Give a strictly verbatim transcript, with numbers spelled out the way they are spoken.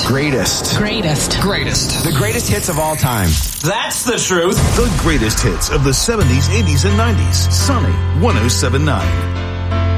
Greatest. Greatest. Greatest. The greatest hits of all time. That's the truth. The greatest hits of the seventies, eighties, and nineties. Sunny one oh seven point nine.